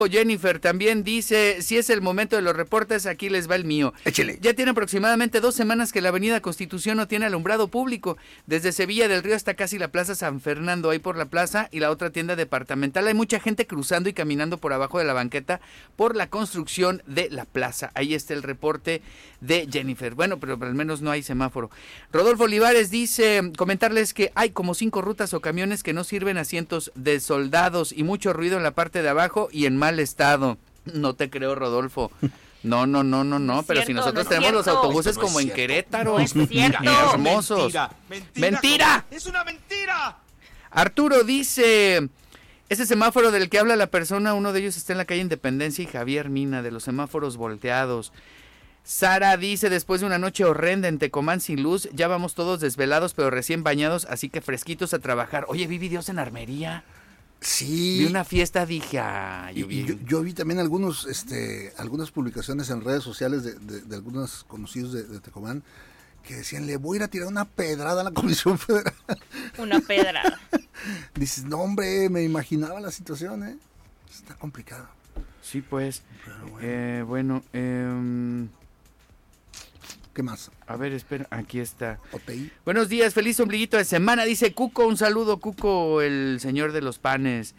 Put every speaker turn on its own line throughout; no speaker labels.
Jennifer también dice, si es el momento de los reportes, aquí les va el mío.
Échale.
Ya tiene aproximadamente 2 semanas que la avenida Constitución no tiene alumbrado público. Desde Sevilla del Río hasta casi la Plaza San Fernando, ahí por la plaza y la otra tienda departamental. Hay mucha gente cruzando y caminando por abajo de la banqueta por la construcción de la plaza. Ahí está el reporte de Jennifer. Bueno, pero al menos no hay semáforo. Rodolfo Olivares dice, comentarles que hay como 5 rutas o camiones que no sirven a cientos de soldados y mucho ruido en la parte de abajo y en mal estado. No te creo, Rodolfo. No, pero si nosotros tenemos los autobuses como en Querétaro.
No es cierto.
Hermosos. ¡Mentira!
¡Es una mentira!
Arturo dice, ese semáforo del que habla la persona, uno de ellos está en la calle Independencia y Javier Mina, de los semáforos volteados. Sara dice, después de una noche horrenda en Tecomán sin luz, ya vamos todos desvelados pero recién bañados, así que fresquitos a trabajar. Oye, vi videos en Armería.
Sí.
Vi una fiesta, dije,
yo vi también algunas publicaciones en redes sociales de algunos conocidos de Tecomán que decían, le voy a ir a tirar una pedrada a la Comisión Federal.
Una pedrada.
Dices, no hombre, me imaginaba la situación, está complicado.
Sí, pues.
Bueno. ¿Qué más?
A ver, espera, aquí está.
OTI.
Buenos días, feliz ombliguito de semana, dice Cuco, un saludo, Cuco, el señor de los panes.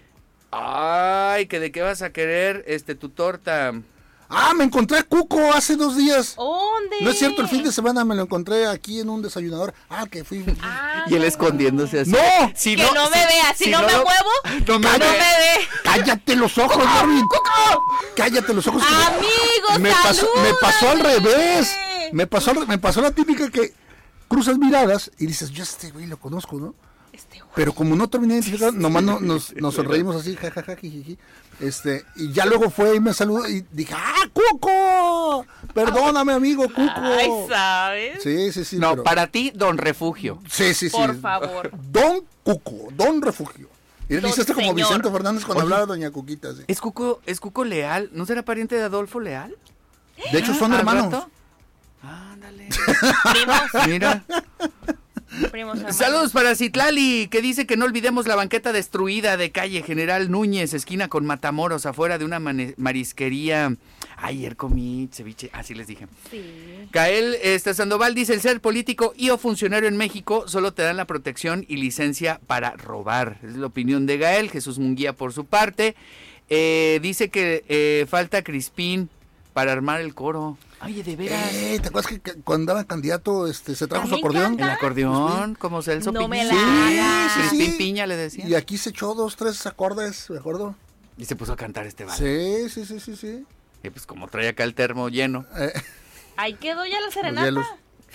Ay, que de qué vas a querer tu torta.
Me encontré a Cuco hace 2 días.
¿Dónde?
No es cierto, el fin de semana me lo encontré aquí en un desayunador. Que fui.
Y él escondiéndose así.
¡No!
Si no me vea, si no me muevo, no me ve.
¡Cállate los ojos, Marvin! ¡Cállate los ojos!
Amigos,
me pasó al revés. Me pasó la típica que cruzas miradas y dices, yo güey lo conozco, ¿no? Pero como no terminé de identificar, nomás nos sonreímos así, jajaja, jijiji. Y ya luego fue y me saludó y dije, ¡Cuco! Perdóname, amigo, Cuco.
Ay, ¿sabes?
Sí.
No, pero para ti, Don Refugio.
Sí.
Por favor.
Don Cuco, Don Refugio. Y le hiciste como
señor
Vicente Fernández cuando hablaba de Doña Cuquita. ¿Sí?
¿Es Cuco Leal? ¿No será pariente de Adolfo Leal?
De hecho, son hermanos.
Ándale.
Primos.
Mira.
Primos hermanos.
Saludos para Citlali, que dice que no olvidemos la banqueta destruida de calle General Núñez, esquina con Matamoros, afuera de una marisquería. Ayer comí ceviche, así les dije.
Sí.
Gael Sandoval dice, el ser político y o funcionario en México solo te dan la protección y licencia para robar. Es la opinión de Gael. Jesús Munguía por su parte dice que falta Crispín para armar el coro. Oye, de veras.
¿Te acuerdas que cuando andaba candidato se trajo su acordeón?
¿Canta?
El acordeón, como Celso
No
Piña.
me la hagas.
Crispín Piña le decía.
Y aquí se echó 2, 3 acordes, ¿de acuerdo?
Y se puso a cantar vale.
Sí.
Y pues como trae acá el termo lleno.
Ahí quedó ya la serenata.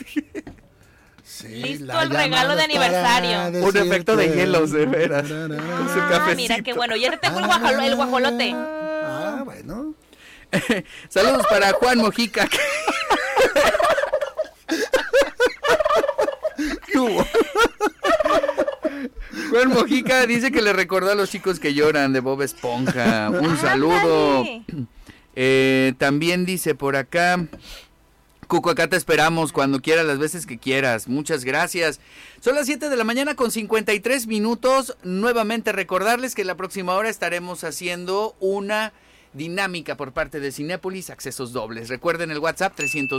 Sí,
listo el regalo de aniversario.
Un efecto de hielos, de veras.
Mira qué bueno. Ya te tengo el guajolote.
Bueno.
Saludos para Juan Mojica. Juan Mojica dice que le recordó a los chicos que lloran de Bob Esponja. Un saludo. También dice por acá, Cuco, acá te esperamos cuando quieras, las veces que quieras. Muchas gracias. Son las 7 de la mañana con 53 minutos. Nuevamente recordarles que la próxima hora estaremos haciendo una dinámica por parte de Cinépolis, accesos dobles. Recuerden el WhatsApp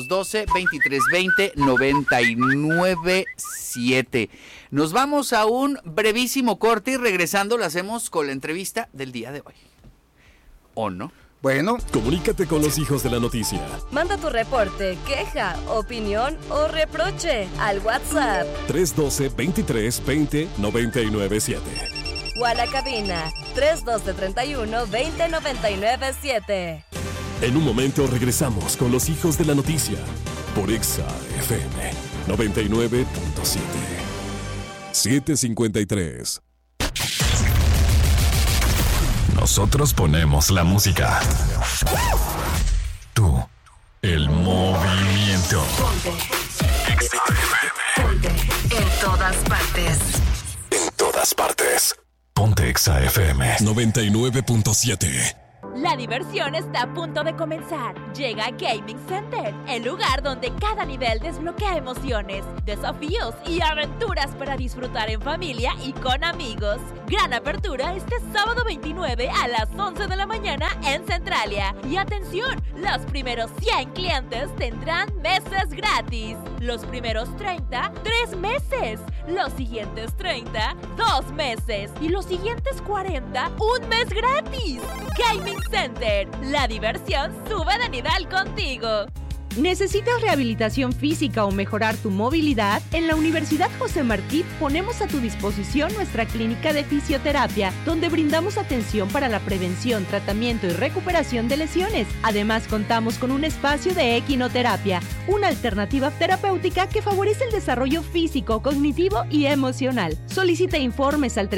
312-2320-997. Nos vamos a un brevísimo corte y regresando lo hacemos con la entrevista del día de hoy. ¿O no?
Bueno,
comunícate con los hijos de la noticia.
Manda tu reporte, queja, opinión o reproche al WhatsApp
312-2320-997.
O a la cabina 312-31-20-997.
En un momento regresamos con los hijos de la noticia por Exa FM 99.7. 7:53. Nosotros ponemos la música. Tú, el movimiento.
Ponte. Ponte. En todas partes.
En todas partes. Ponte Exa FM 99.7.
La diversión está a punto de comenzar. Llega Gaming Center, el lugar donde cada nivel desbloquea emociones, desafíos y aventuras para disfrutar en familia y con amigos. Gran apertura este sábado 29 a las 11 de la mañana en Centralia. Y atención, los primeros 100 clientes tendrán meses gratis. Los primeros 30, 3 meses. Los siguientes 30, 2 meses. Y los siguientes 40, 1 mes gratis. Gaming Center, la diversión sube de nivel contigo.
¿Necesitas rehabilitación física o mejorar tu movilidad? En la Universidad José Martí ponemos a tu disposición nuestra clínica de fisioterapia, donde brindamos atención para la prevención, tratamiento y recuperación de lesiones. Además, contamos con un espacio de equinoterapia, una alternativa terapéutica que favorece el desarrollo físico, cognitivo y emocional. Solicita informes al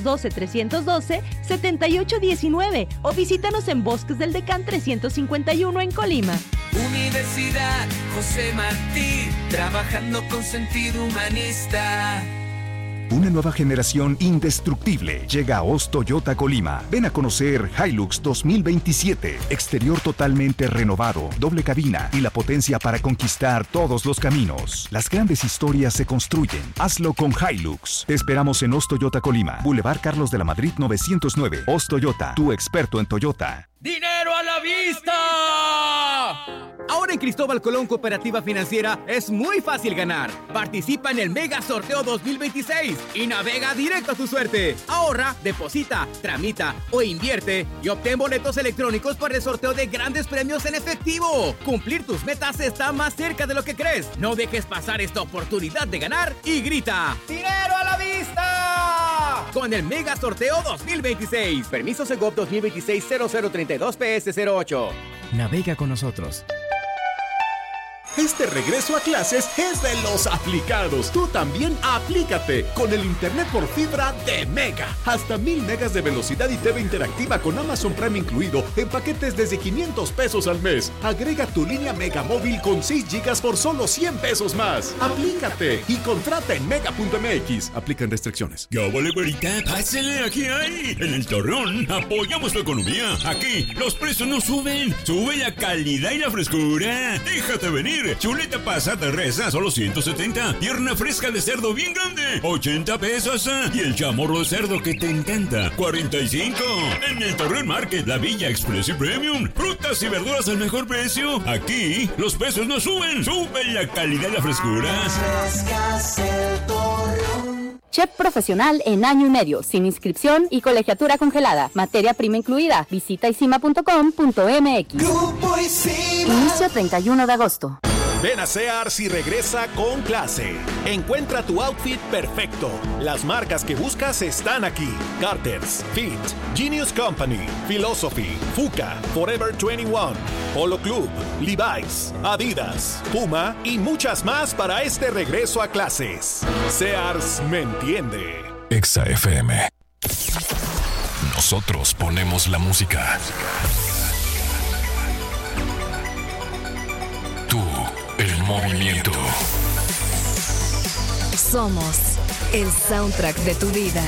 312-312-7819 o visítanos en Bosques del Decán 351 en Colima.
Universidad José Martí, trabajando con sentido humanista.
Una nueva generación indestructible llega a Oz Toyota Colima. Ven a conocer Hilux 2027. Exterior totalmente renovado, doble cabina y la potencia para conquistar todos los caminos. Las grandes historias se construyen. Hazlo con Hilux. Te esperamos en Oz Toyota Colima. Boulevard Carlos de la Madrid 909. Oz Toyota, tu experto en Toyota.
¡Dinero a la vista! Ahora en Cristóbal Colón Cooperativa Financiera es muy fácil ganar. Participa en el Mega Sorteo 2026 y navega directo a tu suerte. Ahorra, deposita, tramita o invierte y obtén boletos electrónicos para el sorteo de grandes premios en efectivo. Cumplir tus metas está más cerca de lo que crees. No dejes pasar esta oportunidad de ganar y grita ¡Dinero a la vista! Con el Mega Sorteo 2026. Permiso Segov 2026-0032 PS08.
Navega con nosotros.
Este regreso a clases es de los aplicados. Tú también aplícate con el internet por fibra de Mega. Hasta 1000 megas de velocidad y TV interactiva con Amazon Prime incluido en paquetes desde 500 pesos al mes. Agrega tu línea Mega móvil con 6 gigas por solo 100 pesos más. Aplícate y contrata en mega.mx. Aplican restricciones.
¡Yo, vale, güerita! ¡Pásale! ¡Aquí hay! En El Torreón apoyamos tu economía. Aquí los precios no suben. Sube la calidad y la frescura. ¡Déjate venir! Chuleta pasada de res a solo 170. Pierna fresca de cerdo bien grande, 80 pesos. Y el chamorro de cerdo que te encanta, 45. En el Torreón Market, la Villa Express y Premium. Frutas y verduras al mejor precio. Aquí los precios no suben. Sube la calidad y la frescura.
Chef profesional en año y medio, sin inscripción y colegiatura congelada. Materia prima incluida. Visita isima.com.mx.
Grupo Isima.
Inicio 31 de agosto.
Ven a Sears y regresa con clase. Encuentra tu outfit perfecto. Las marcas que buscas están aquí. Carter's, Fit, Genius Company, Philosophy, Fuka, Forever 21, Polo Club, Levi's, Adidas, Puma y muchas más para este regreso a clases. Sears me entiende.
Exa FM. Nosotros ponemos la música. Tú, el movimiento.
Somos el soundtrack de tu vida.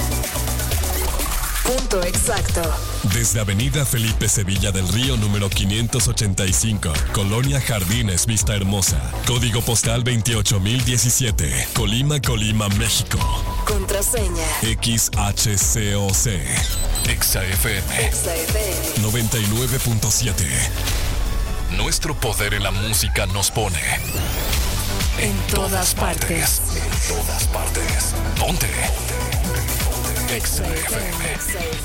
Punto exacto.
Desde Avenida Felipe Sevilla del Río número 585, Colonia Jardines Vista Hermosa, código postal 28017, Colima, México.
Contraseña
XHCOC. Exa FM 99.7. Nuestro poder en la música nos pone
en todas partes.
En todas partes. Ponte. Exa FM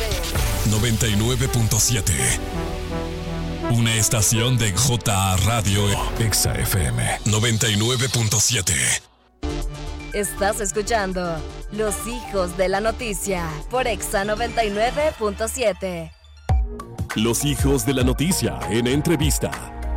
99.7. Una estación de JA Radio. Exa FM 99.7.
Estás escuchando Los Hijos de la Noticia por Exa 99.7.
Los Hijos de la Noticia en entrevista.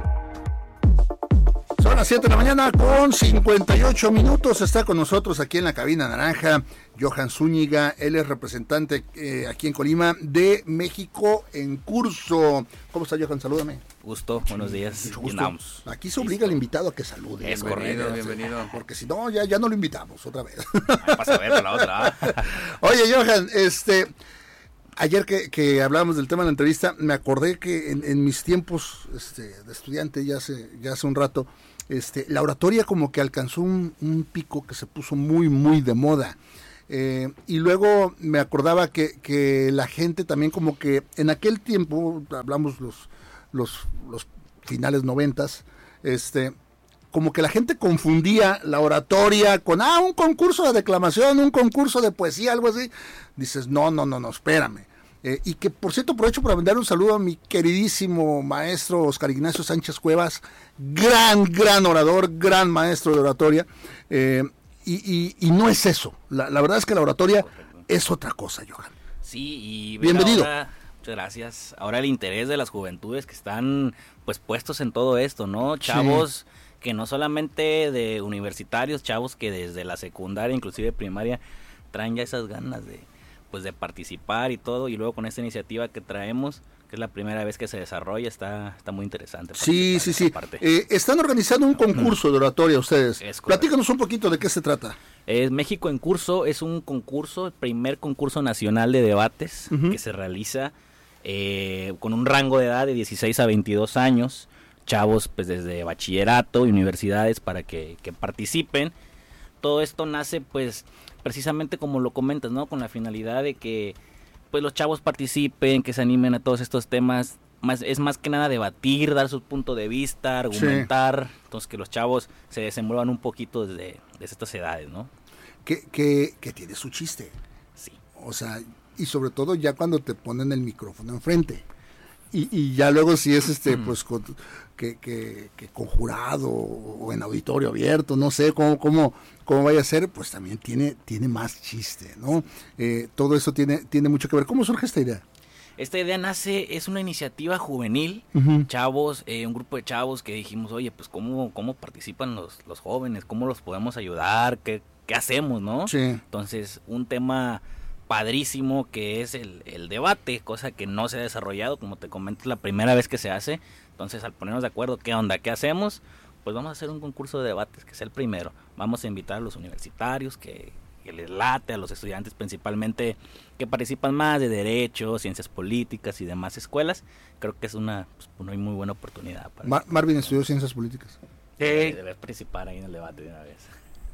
Son las 7 de la mañana con 58 minutos. Está con nosotros aquí en la cabina naranja Johan Zúñiga. Él es representante aquí en Colima de México en curso. ¿Cómo está, Johan? Salúdame.
Gusto, buenos días.
Mucho gusto. Aquí se obliga al invitado a que salude.
Es correcto.
Bienvenido.
Porque si no, ya no lo invitamos otra vez.
Pasa a ver la otra.
Oye, Johan, ayer que hablábamos del tema de la entrevista, me acordé que en mis tiempos de estudiante, ya hace un rato, la oratoria como que alcanzó un pico que se puso muy, muy de moda. Y luego me acordaba que la gente también como que en aquel tiempo, hablamos los finales 90s, como que la gente confundía la oratoria con un concurso de declamación, un concurso de poesía, algo así. Dices, no, espérame. Y que, por cierto, aprovecho para mandar un saludo a mi queridísimo maestro Oscar Ignacio Sánchez Cuevas, gran orador, gran maestro de oratoria. Y no es eso. La verdad es que la oratoria es otra cosa, Johan.
Sí, y
bienvenido.
Muchas gracias. Ahora el interés de las juventudes que están pues puestos en todo esto, ¿no? Chavos que no solamente de universitarios, chavos que desde la secundaria, inclusive primaria, traen ya esas ganas de participar y todo, y luego con esta iniciativa que traemos, que es la primera vez que se desarrolla, está muy interesante.
Sí. Están organizando un concurso de oratoria ustedes. Platícanos un poquito de qué se trata.
México en Curso es un concurso, el primer concurso nacional de debates que se realiza con un rango de edad de 16 a 22 años, chavos pues desde bachillerato y universidades para que participen. Todo esto nace pues precisamente como lo comentas, ¿no? Con la finalidad de que pues los chavos participen, que se animen a todos estos temas. Es más que nada debatir, dar su punto de vista, argumentar, entonces que los chavos se desenvuelvan un poquito desde estas edades, ¿no?
Que tiene su chiste.
Sí.
O sea, y sobre todo ya cuando te ponen el micrófono enfrente. Y ya luego si es pues que con jurado o en auditorio abierto, no sé cómo vaya a ser, pues también tiene más chiste, ¿no? Todo eso tiene mucho que ver. ¿Cómo surge esta idea?
Esta idea es una iniciativa juvenil, chavos, un grupo de chavos que dijimos, oye, pues cómo participan los jóvenes, cómo los podemos ayudar, qué hacemos, ¿no?
Sí.
Entonces, un tema padrísimo que es el debate, cosa que no se ha desarrollado, como te comento, es la primera vez que se hace. Entonces, al ponernos de acuerdo, ¿qué onda? ¿Qué hacemos? Pues vamos a hacer un concurso de debates, que sea el primero. Vamos a invitar a los universitarios que les late, a los estudiantes principalmente que participan más de Derecho, Ciencias Políticas y demás escuelas. Creo que es una muy buena oportunidad.
Marvin estudió Ciencias Políticas.
Debes participar ahí en el debate de una vez.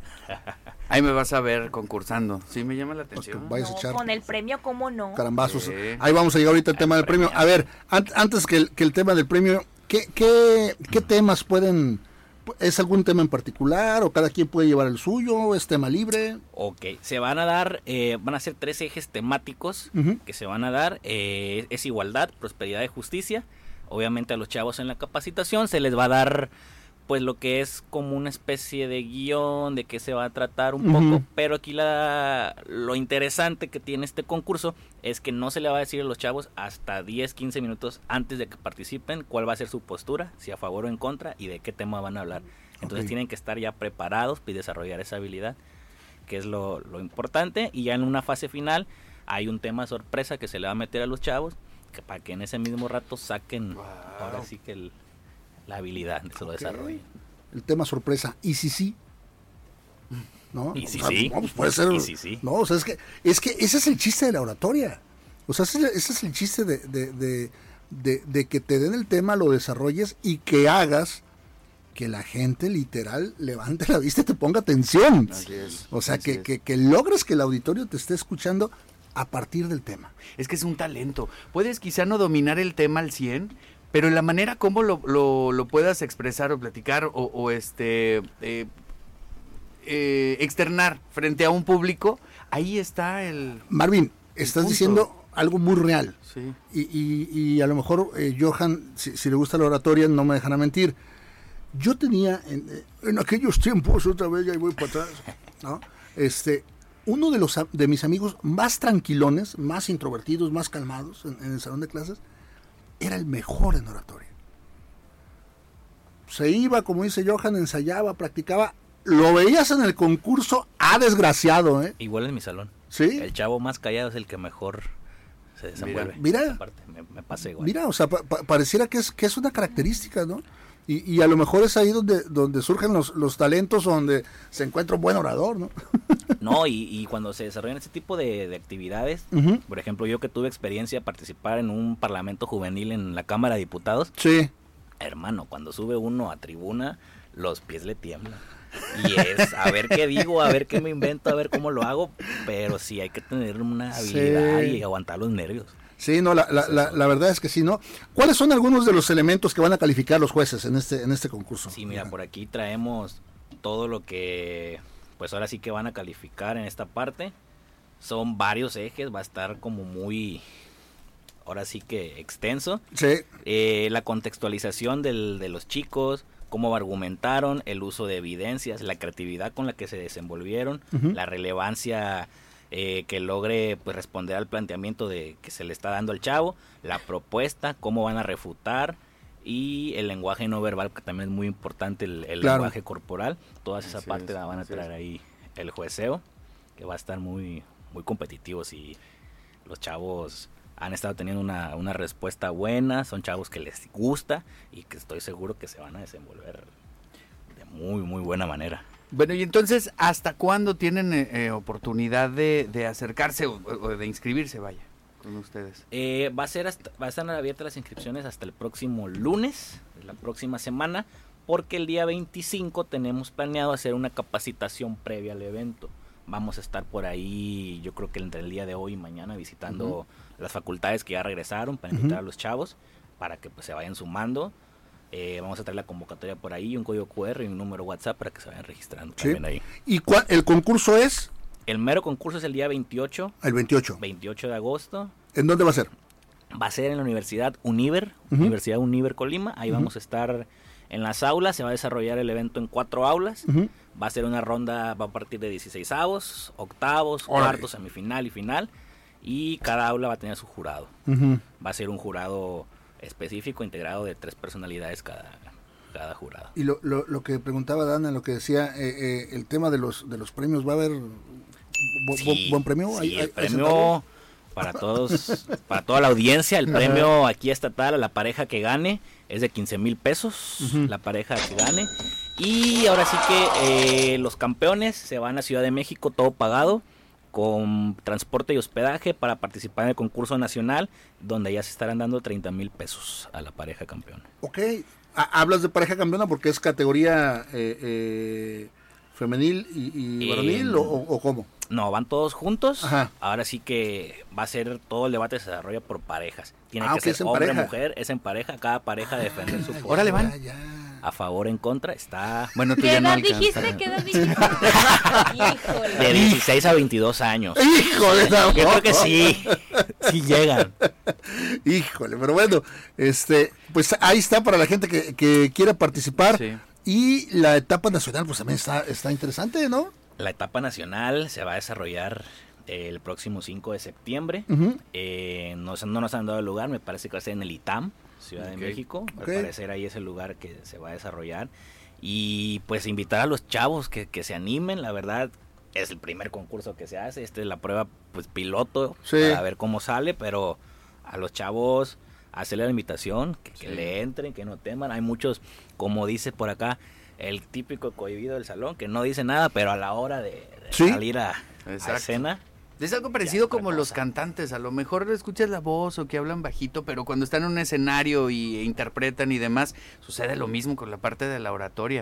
Ahí me vas a ver concursando. Sí, me llama la atención.
Vayas a echar
con el premio, ¿cómo no?
Carambazos. Sí. Ahí vamos a llegar ahorita al tema del premio. A ver, antes que el tema del premio, ¿qué temas pueden... ¿Es algún tema en particular o cada quien puede llevar el suyo? ¿Es tema libre?
Ok, se van a dar, van a ser 3 ejes temáticos que se van a dar. Es igualdad, prosperidad y justicia. Obviamente a los chavos en la capacitación se les va a dar pues lo que es como una especie de guión de qué se va a tratar un poco, pero aquí lo interesante que tiene este concurso es que no se le va a decir a los chavos hasta 10-15 minutos antes de que participen cuál va a ser su postura, si a favor o en contra y de qué tema van a hablar. Entonces tienen que estar ya preparados y desarrollar esa habilidad, que es lo importante, y ya en una fase final hay un tema sorpresa que se le va a meter a los chavos, que para que en ese mismo rato saquen ahora sí que la habilidad de su desarrollo.
El tema sorpresa, ¿y si sí? ¿No?
¿Y si sí?
No, pues puede ser.
¿Y si sí?
No, o sea, es que ese es el chiste de la oratoria. O sea, ese es el chiste de que te den el tema, lo desarrolles y que hagas que la gente literal levante la vista y te ponga atención.
Así es.
O sea, que logres que el auditorio te esté escuchando a partir del tema.
Es que es un talento. Puedes quizá no dominar el tema al 100%, pero en la manera como lo puedas expresar o platicar o externar frente a un público, ahí está el...
Marvin, estás diciendo algo muy real.
Sí.
Y a lo mejor Johan, si le gusta la oratoria, no me dejará mentir. Yo tenía en aquellos tiempos, otra vez ya voy para atrás, ¿no? Uno de mis amigos más tranquilones, más introvertidos, más calmados en el salón de clases, era el mejor en oratoria. Se iba, como dice Johan, ensayaba, practicaba. Lo veías en el concurso, desgraciado, ¿eh?
Igual en mi salón.
¿Sí?
El chavo más callado es el que mejor se desenvuelve.
Mira.
Me pasa igual.
Mira, o sea, pareciera que es una característica, ¿no? Y a lo mejor es ahí donde surgen los talentos, donde se encuentra un buen orador, ¿no?
No, y cuando se desarrollan este tipo de actividades, por ejemplo, yo que tuve experiencia de participar en un parlamento juvenil en la Cámara de Diputados,
sí,
hermano, cuando sube uno a tribuna, los pies le tiemblan. Y es a ver qué digo, a ver qué me invento, a ver cómo lo hago, pero sí hay que tener una habilidad y aguantar los nervios.
Sí, no, la verdad es que sí, ¿no? ¿Cuáles son algunos de los elementos que van a calificar los jueces en este concurso?
Sí, mira, por aquí traemos todo lo que, pues ahora sí que van a calificar en esta parte. Son varios ejes, va a estar como muy, ahora sí que extenso.
Sí.
La contextualización de los chicos, cómo argumentaron, el uso de evidencias, la creatividad con la que se desenvolvieron, la relevancia que logre pues responder al planteamiento de que se le está dando al chavo, la propuesta, cómo van a refutar y el lenguaje no verbal, que también es muy importante, el lenguaje corporal. Todas esa parte la van a traer ahí el jueceo, que va a estar muy, muy competitivos, y los chavos han estado teniendo una respuesta buena, son chavos que les gusta y que estoy seguro que se van a desenvolver de muy, muy buena manera.
Bueno, y entonces, ¿hasta cuándo tienen oportunidad de acercarse o de inscribirse, vaya, con ustedes?
Va a estar abiertas las inscripciones hasta el próximo lunes, de la próxima semana, porque el día 25 tenemos planeado hacer una capacitación previa al evento. Vamos a estar por ahí, yo creo que entre el día de hoy y mañana, visitando las facultades que ya regresaron para invitar a los chavos, para que pues se vayan sumando. Vamos a traer la convocatoria por ahí, un código QR y un número WhatsApp para que se vayan registrando también ahí.
¿Y el concurso es?
El mero concurso es el día 28.
El 28.
28 de agosto.
¿En dónde va a ser?
Va a ser en la Universidad Univer, Universidad Univer Colima. Ahí vamos a estar en las aulas. Se va a desarrollar el evento en 4 aulas. Va a ser una ronda, va a partir de 16avos, octavos, cuartos, semifinal y final. Y cada aula va a tener su jurado. Va a ser un jurado específico, integrado de 3 personalidades cada jurado.
Y lo que preguntaba Dana, lo que decía, el tema de los premios, ¿va a haber buen premio?
Sí, el premio para todos, para toda la audiencia, el premio aquí estatal a la pareja que gane es de 15,000 pesos, la pareja que gane. Y ahora sí que los campeones se van a Ciudad de México, todo pagado, con transporte y hospedaje para participar en el concurso nacional, donde ya se estarán dando 30,000 pesos a la pareja campeona.
Ok, hablas de pareja campeona porque es categoría femenil y varonil, ¿o cómo?
No, van todos juntos. Ahora sí que va a ser, todo el debate se desarrolla por parejas. Tiene que ser hombre, mujer, es en pareja, cada pareja defender su postura.
Órale, van.
A favor, en contra, está...
Bueno, tú
¿Qué
ya no
edad dijiste? ¿Qué edad dijiste? Híjole.
De 16 a 22 años.
¡Híjole!
Yo creo que sí llegan.
Híjole, pero bueno, pues ahí está para la gente que quiera participar. Sí. Y la etapa nacional, pues también está interesante, ¿no?
La etapa nacional se va a desarrollar el próximo 5 de septiembre. No nos han dado el lugar, me parece que va a ser en el ITAM, Ciudad de México. Al parecer ahí es el lugar que se va a desarrollar. Y pues invitar a los chavos que se animen, la verdad es el primer concurso que se hace. Esta es la prueba pues piloto para ver cómo sale, pero a los chavos hacerle la invitación, que le entren, que no teman. Hay muchos, como dice por acá, el típico cohibido del salón, que no dice nada, pero a la hora de salir a escena...
Es algo parecido como los cantantes, a lo mejor escuchas la voz o que hablan bajito, pero cuando están en un escenario y interpretan y demás, sucede lo mismo con la parte de la oratoria.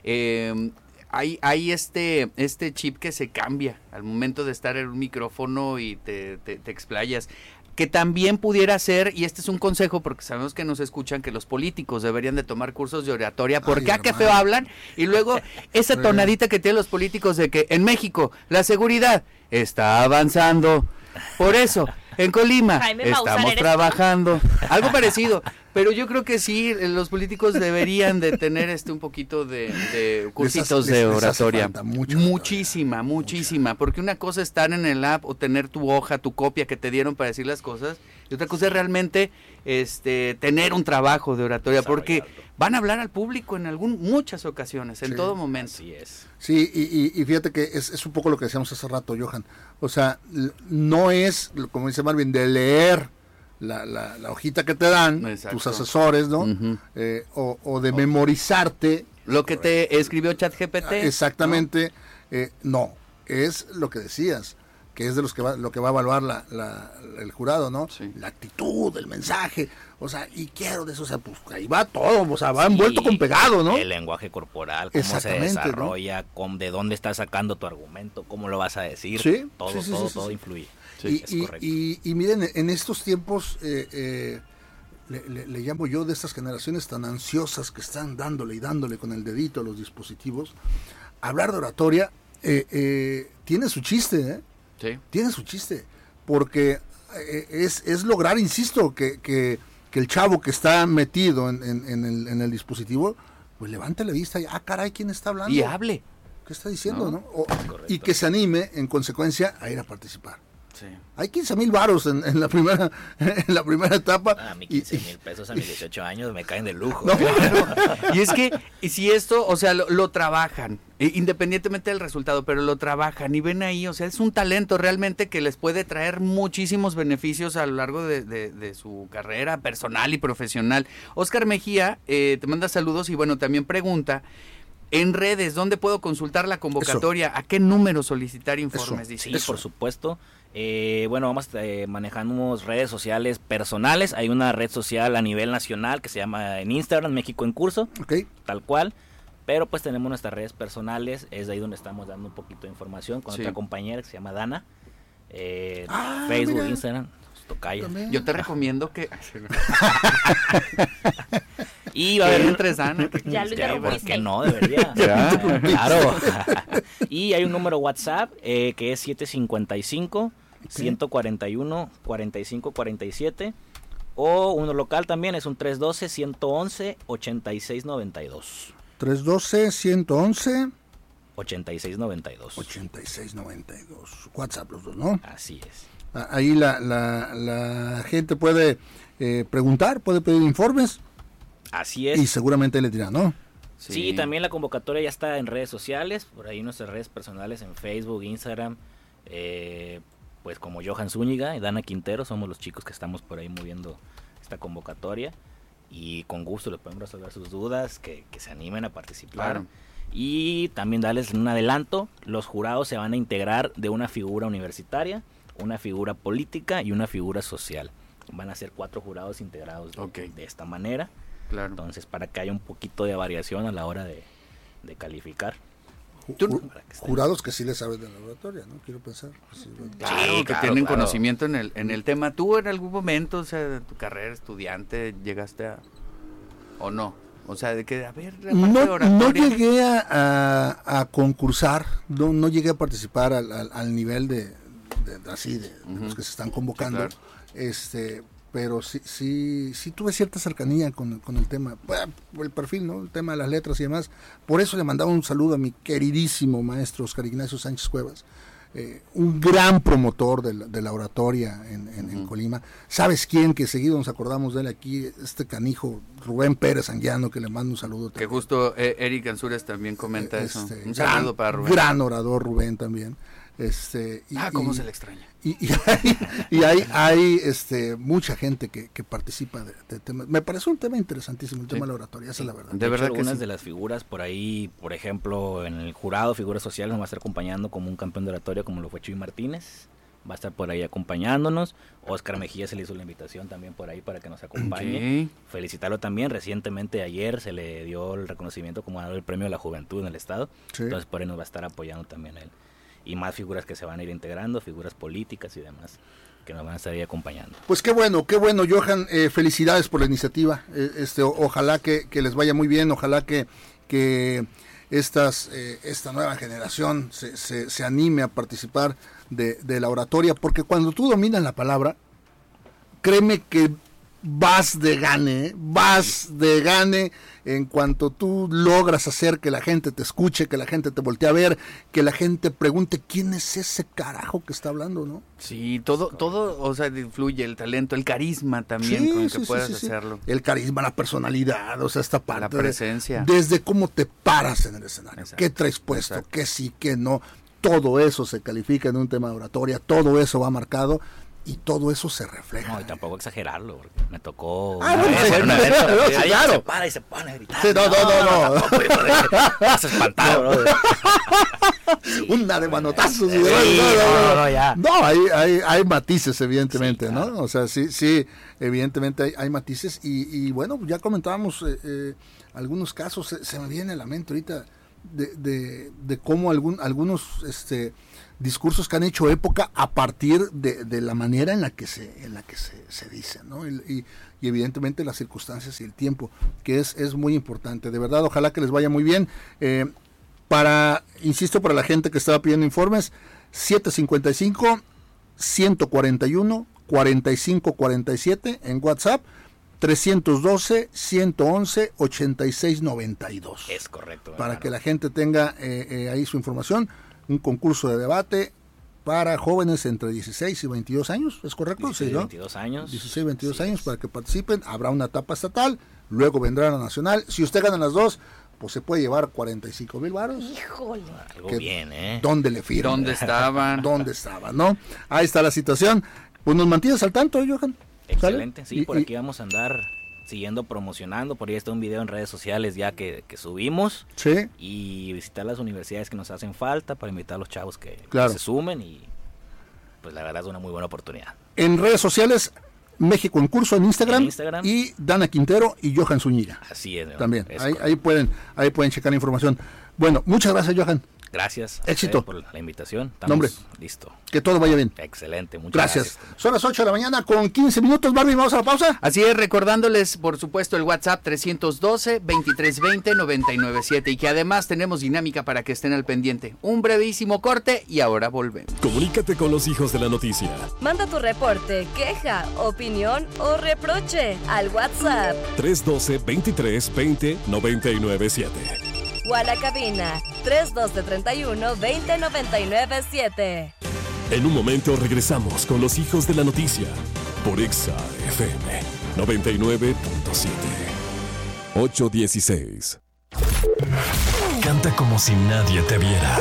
Hay este chip que se cambia al momento de estar en un micrófono y te explayas. Que también pudiera ser, y este es un consejo porque sabemos que nos escuchan, que los políticos deberían de tomar cursos de oratoria, porque qué feo hablan, y luego esa tonadita que tienen los políticos de que en México la seguridad está avanzando, por eso en Colima estamos trabajando, algo parecido, pero yo creo que sí, los políticos deberían de tener un poquito de cursitos de oratoria, muchísima, porque una cosa es estar en el app o tener tu hoja, tu copia que te dieron para decir las cosas, y otra cosa es realmente tener un trabajo de oratoria, porque van a hablar al público en muchas ocasiones, en todo momento.
Así es.
Sí, y fíjate que es un poco lo que decíamos hace rato, Johan. O sea, no es, como dice Marvin, de leer la hojita que te dan, tus asesores, ¿no? O de memorizarte.
Lo que te escribió ChatGPT.
Exactamente. No, es lo que decías, que es de lo que va a evaluar el jurado, ¿no? Sí. La actitud, el mensaje, o sea, y quiero de eso, o sea, pues ahí va todo, o sea, va envuelto con pegado, ¿no?
El lenguaje corporal, cómo se desarrolla, ¿no? De dónde estás sacando tu argumento, cómo lo vas a decir, todo influye.
Sí, y miren, en estos tiempos le llamo yo de estas generaciones tan ansiosas que están dándole y dándole con el dedito a los dispositivos, hablar de oratoria tiene su chiste, ¿eh?
Sí.
Tiene su chiste, porque es lograr, insisto, que el chavo que está metido en el dispositivo, pues levante la vista y, caray, ¿quién está hablando?
Y hable.
¿Qué está diciendo, no? Y que se anime, en consecuencia, a ir a participar.
Sí.
Hay 15,000 varos en la primera etapa.
A mí 15,000 pesos a mis 18 años me caen de lujo.
No, claro. Y es que, si esto, o sea, lo trabajan, independientemente del resultado, pero lo trabajan y ven ahí, o sea, es un talento realmente que les puede traer muchísimos beneficios a lo largo de su carrera personal y profesional. Oscar Mejía te manda saludos y bueno, también pregunta, en redes, ¿dónde puedo consultar la convocatoria? ¿A qué número solicitar informes?
Sí, por supuesto. Bueno, manejamos redes sociales personales. Hay una red social a nivel nacional que se llama en Instagram, México en Curso, tal cual. Pero pues tenemos nuestras redes personales, es de ahí donde estamos dando un poquito de información con otra compañera que se llama Dana. Facebook, mira. Instagram, tocayo.
Yo te recomiendo que...
Y va a haber
entre Dana.
Ya lo interrumpiste. ¿Por qué no? Debería. Claro. Y hay un número WhatsApp que es 755-141-4547. O uno local también, es un 312-111-8692.
312-111...
8692.
8692. WhatsApp los dos, ¿no?
Así es.
Ahí la gente puede preguntar, puede pedir informes.
Así es.
Y seguramente le dirán, ¿no?
Sí, también la convocatoria ya está en redes sociales, por ahí nuestras redes personales en Facebook, Instagram, pues como Johan Zúñiga y Dana Quintero, somos los chicos que estamos por ahí moviendo esta convocatoria y con gusto les podemos resolver sus dudas, que se animen a participar. Claro. Y también darles un adelanto, los jurados se van a integrar de una figura universitaria, una figura política y una figura social. Van a ser 4 jurados integrados de esta manera.
Claro.
Entonces, para que haya un poquito de variación a la hora de calificar.
Jurados que sí le saben de la oratoria, ¿no? Quiero pensar.
Claro, que tienen conocimiento en el tema. ¿Tú en algún momento, o sea, de tu carrera estudiante, llegaste a... o no? O sea, de que, a ver,
no llegué a concursar, no llegué a participar al nivel de los que se están convocando. Sí, claro. Pero sí tuve cierta cercanía con el tema, el perfil, ¿no? El tema de las letras y demás. Por eso le mandaba un saludo a mi queridísimo maestro Oscar Ignacio Sánchez Cuevas, un gran promotor de la oratoria en Colima. ¿Sabes quién? Que seguido nos acordamos de él aquí, este canijo Rubén Pérez Anguiano, que le mando un saludo también.
Que justo Eric Ansures también comenta eso. Un saludo para Rubén.
Gran orador Rubén también.
Cómo se le extraña.
Y hay mucha gente que participa de temas. Me parece un tema interesantísimo el tema de la oratoria, esa es la verdad.
De verdad, algunas de las figuras por ahí, por ejemplo, en el jurado, figuras sociales, nos va a estar acompañando como un campeón de oratoria, como lo fue Chuy Martínez. Va a estar por ahí acompañándonos. Oscar Mejía se le hizo la invitación también por ahí para que nos acompañe. Felicitarlo también. Recientemente, ayer, se le dio el reconocimiento como ganador del premio de la juventud en el estado. Entonces, por ahí nos va a estar apoyando también él. Y más figuras que se van a ir integrando, figuras políticas y demás, que nos van a estar ahí acompañando.
Pues qué bueno, Johan, felicidades por la iniciativa, ojalá que les vaya muy bien, ojalá que esta nueva generación se anime a participar de la oratoria, porque cuando tú dominas la palabra, créeme que vas de gane en cuanto tú logras hacer que la gente te escuche, que la gente te voltee a ver, que la gente pregunte quién es ese carajo que está hablando, ¿no?
Sí, todo, o sea, influye el talento, el carisma también con el que puedas hacerlo.
El carisma, la personalidad, o sea, esta parte.
La presencia.
Desde cómo te paras en el escenario, qué traes puesto, qué sí, qué no, todo eso se califica en un tema de oratoria, todo eso va marcado. y todo eso se refleja.
No, y tampoco exagerarlo, porque me tocó
claro.
Se para y se pone a gritar.
Sí, no.
Vas espantado, bro.
Sí, una de manotazos.
Sí, ya.
No, hay matices, evidentemente, sí, claro. ¿No? O sea, sí, evidentemente hay matices y bueno, ya comentábamos algunos casos, se me viene a la mente ahorita de cómo algunos discursos que han hecho época a partir de la manera en la que se dice, ¿no? Y evidentemente las circunstancias y el tiempo, que es muy importante. De verdad, ojalá que les vaya muy bien. Insisto, para la gente que estaba pidiendo informes, 755-141-4547 en WhatsApp, 312-111-8692.
Es correcto.
Para que la gente tenga ahí su información. Un concurso de debate para jóvenes entre 16 y 22 años, ¿es correcto?
16
sí, ¿no?
22 años.
16 y 22 años para que participen. Habrá una etapa estatal, luego vendrá la nacional. Si usted gana las dos, pues se puede llevar 45,000 varos.
Híjole.
Algo bien, ¿eh?
¿Dónde le firmo?
¿Dónde estaban?
¿Dónde estaban, no? Ahí está la situación. Pues nos mantienes al tanto, Johan.
Excelente, ¿sale? Sí, por aquí vamos a andar siguiendo promocionando. Por ahí está un video en redes sociales ya que subimos.
Sí.
Y visitar las universidades que nos hacen falta para invitar a los chavos que se sumen. Y pues la verdad es una muy buena oportunidad.
En redes sociales, México en Curso en Instagram. Y Dana Quintero y Johan Zúñiga.
Así es.
También, ahí pueden checar la información. Bueno, muchas gracias, Johan.
Gracias.
Éxito.
Por la invitación. Estamos listo.
Que todo vaya bien.
Excelente, muchas
gracias. Son las 8 de la mañana con 15 minutos, Barbie, ¿vamos a la pausa?
Así es, recordándoles, por supuesto, el WhatsApp 312-2320-997 y que además tenemos dinámica para que estén al pendiente. Un brevísimo corte y ahora volvemos.
Comunícate con los hijos de la noticia.
Manda tu reporte, queja, opinión o reproche al WhatsApp
312-2320-997.
O a la cabina 312-31-2099-7.
En un momento regresamos con los hijos de la noticia por Exa FM 99.7 816. Canta como si nadie te viera.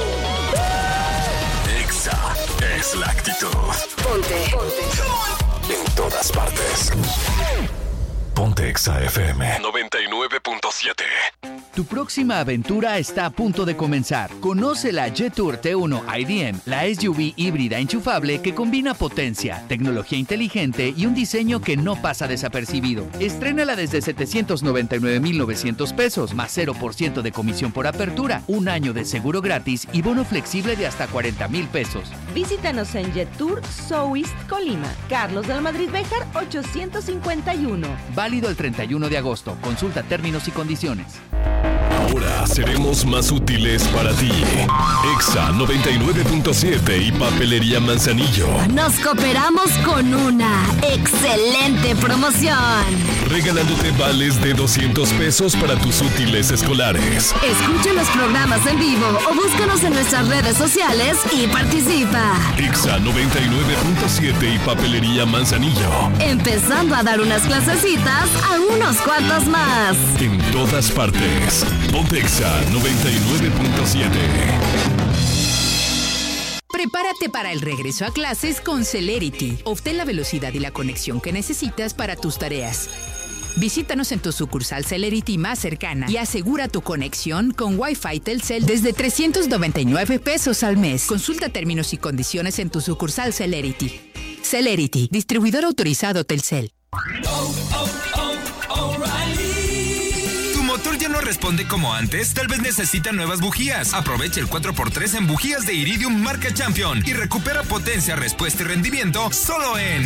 Exa es la actitud.
Ponte.
En todas partes. Ponte Exa FM 99.7.
Tu próxima aventura está a punto de comenzar. Conoce la Jetour T1 IDM, la SUV híbrida enchufable que combina potencia, tecnología inteligente y un diseño que no pasa desapercibido. Estrénala desde 799,900 pesos, más 0% de comisión por apertura, un año de seguro gratis y bono flexible de hasta 40,000 pesos.
Visítanos en Jetour South Colima, Carlos del Madrid Béjar 851.
Válido el 31 de agosto. Consulta términos y condiciones.
Ahora seremos más útiles para ti. Exa 99.7 y Papelería Manzanillo.
Nos cooperamos con una excelente promoción.
Regalándote vales de 200 pesos para tus útiles escolares.
Escucha los programas en vivo o búscanos en nuestras redes sociales y participa.
Exa 99.7 y Papelería Manzanillo.
Empezando a dar unas clasecitas a unos cuantos más.
En todas partes. Ponte Exa 99.7.
Prepárate para el regreso a clases con Celerity. Obtén la velocidad y la conexión que necesitas para tus tareas. Visítanos en tu sucursal Celerity más cercana y asegura tu conexión con Wi-Fi Telcel desde 399 pesos al mes. Consulta términos y condiciones en tu sucursal Celerity. Celerity, distribuidor autorizado Telcel.
¿Tu motor ya no responde como antes? Tal vez necesita nuevas bujías. Aprovecha el 4x3 en bujías de Iridium marca Champion y recupera potencia, respuesta y rendimiento solo en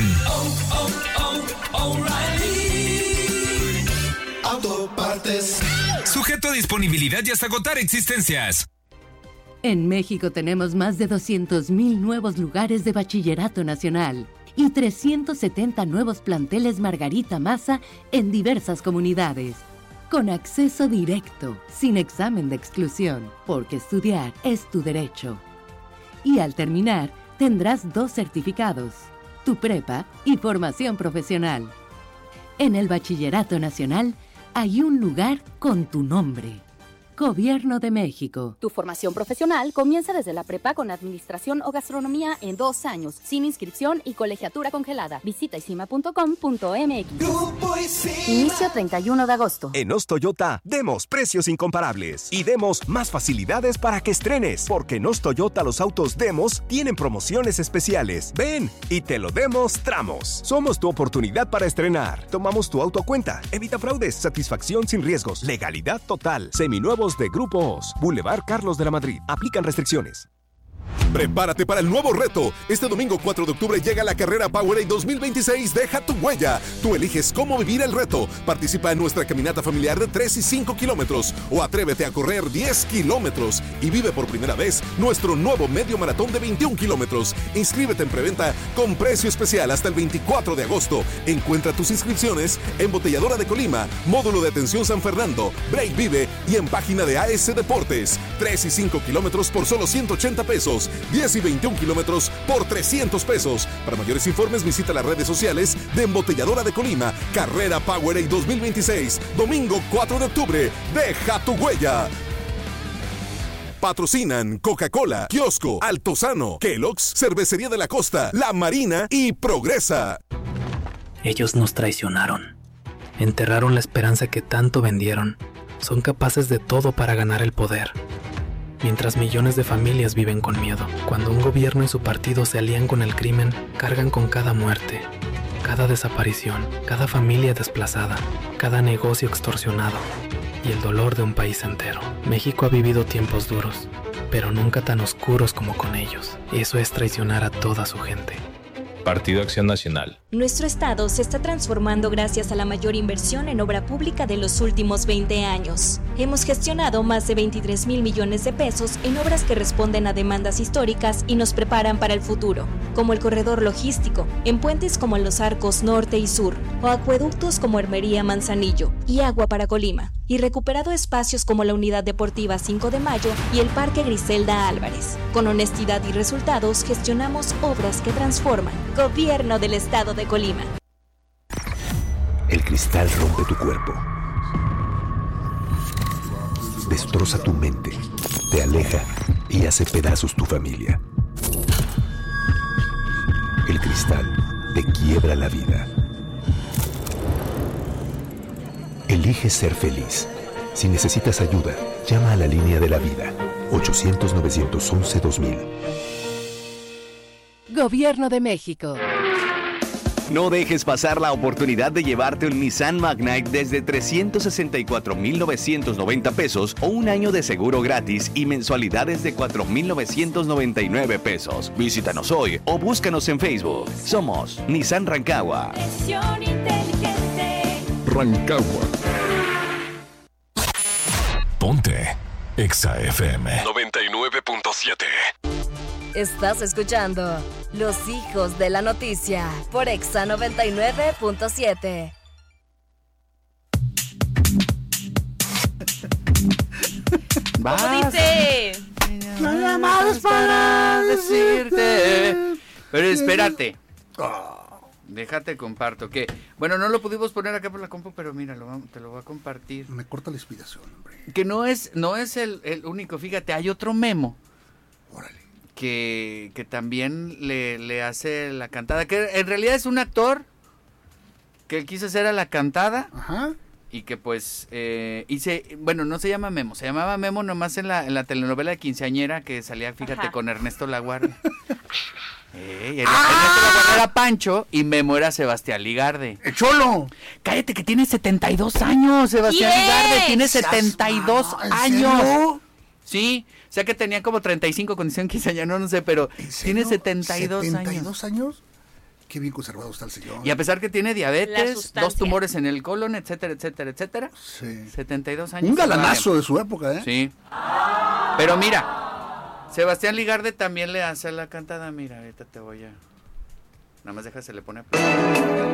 Autopartes. Sujeto a disponibilidad y hasta agotar existencias.
En México tenemos más de 200,000 nuevos lugares de bachillerato nacional y 370 nuevos planteles Margarita Maza en diversas comunidades. Con acceso directo, sin examen de exclusión, porque estudiar es tu derecho. Y al terminar, tendrás 2 certificados, tu prepa y formación profesional. En el Bachillerato Nacional hay un lugar con tu nombre. Gobierno de México.
Tu formación profesional comienza desde la prepa con administración o gastronomía en 2 años, sin inscripción y colegiatura congelada. Visita isima.com.mx. Inicio 31 de agosto.
En Oz Toyota, demos precios incomparables y demos más facilidades para que estrenes, porque en Oz Toyota los autos demos tienen promociones especiales. Ven y te lo demostramos. Somos tu oportunidad para estrenar. Tomamos tu auto a cuenta. Evita fraudes, satisfacción sin riesgos, legalidad total. Seminuevos de Grupo Oz. Boulevard Carlos de la Madrid. Aplican restricciones.
Prepárate para el nuevo reto. Este domingo 4 de octubre llega la carrera Powerade 2026. Deja tu huella. Tú eliges cómo vivir el reto. Participa en nuestra caminata familiar de 3 y 5 kilómetros o atrévete a correr 10 kilómetros y vive por primera vez nuestro nuevo medio maratón de 21 kilómetros. Inscríbete en preventa con precio especial hasta el 24 de agosto. Encuentra tus inscripciones en Botelladora de Colima, Módulo de Atención San Fernando, Break Vive y en página de AS Deportes. 3 y 5 kilómetros por solo 180 pesos. 10 y 21 kilómetros por 300 pesos. Para mayores informes visita las redes sociales de Embotelladora de Colima. Carrera Powerade 2026. Domingo 4 de octubre. Deja tu huella. Patrocinan Coca-Cola, Kiosco, Altozano, Kellogg's, Cervecería de la Costa, La Marina y Progresa.
Ellos nos traicionaron. Enterraron la esperanza que tanto vendieron. Son capaces de todo para ganar el poder. Mientras millones de familias viven con miedo. Cuando un gobierno y su partido se alían con el crimen, cargan con cada muerte, cada desaparición, cada familia desplazada, cada negocio extorsionado y el dolor de un país entero. México ha vivido tiempos duros, pero nunca tan oscuros como con ellos. Eso es traicionar a toda su gente.
Partido Acción Nacional.
Nuestro estado se está transformando gracias a la mayor inversión en obra pública de los últimos 20 años. Hemos gestionado más de 23,000 millones de pesos en obras que responden a demandas históricas y nos preparan para el futuro, como el corredor logístico, en puentes como los arcos norte y sur, o acueductos como Hermería Manzanillo y Agua para Colima, y recuperado espacios como la Unidad Deportiva 5 de Mayo y el Parque Griselda Álvarez. Con honestidad y resultados gestionamos obras que transforman. Gobierno del Estado de Colima.
El cristal rompe tu cuerpo, destroza tu mente, te aleja y hace pedazos tu familia. El cristal te quiebra la vida. Elige ser feliz. Si necesitas ayuda, llama a la línea de la vida, 800-911-2000.
Gobierno de México.
No dejes pasar la oportunidad de llevarte un Nissan Magnite desde 364,990 pesos o un año de seguro gratis y mensualidades de 4,999 pesos. Visítanos hoy o búscanos en Facebook. Somos Nissan Rancagua.
Decisión inteligente.
Rancagua. Ponte Exa FM 99.7.
Estás escuchando Los Hijos de la Noticia por Exa 99.7.
¿Cómo dice?
Nada más para decirte. Pero espérate. Déjate comparto. Que bueno, no lo pudimos poner acá por la compu, pero mira, te lo voy a compartir.
Me corta la inspiración, hombre.
Que no es el único. Fíjate, hay otro memo. Órale. Que también le hace la cantada, que en realidad es un actor que él quiso hacer a la cantada.
Ajá.
Y que pues bueno, no se llama Memo, se llamaba Memo nomás en la telenovela de Quinceañera que salía, fíjate, ajá, con Ernesto Laguardia. Ernesto Laguardia era Pancho y Memo era Sebastián Ligarde.
¡El Cholo!
Cállate, que tiene 72 años, Sebastián Ligarde, tiene 72 años. Sí, o sea que tenía como 35 condición quinceañera, no sé, pero tiene 72 años.
¿72 años? Qué bien conservado está el señor.
Y a pesar que tiene diabetes, 2 tumores en el colon, etcétera, etcétera, etcétera.
Sí.
72 años.
Un galanazo de su época, ¿eh?
Sí. Pero mira, Sebastián Ligarde también le hace la cantada. Mira, ahorita te voy a... Nada más déjase, le pone...